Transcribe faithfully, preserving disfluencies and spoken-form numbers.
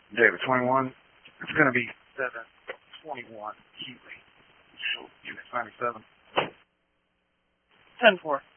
David, twenty-one. It's going to be seven twenty-one. Keeley. So, unit ninety-seven. ten four.